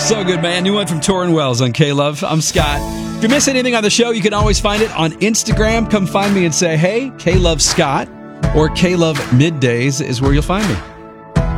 So good, man. New one from Torrin Wells on K-Love. I'm Scott. If you miss anything on the show, you can always find it on Instagram. Come find me and say, hey, K-Love Scott, or K-Love Middays is where you'll find me.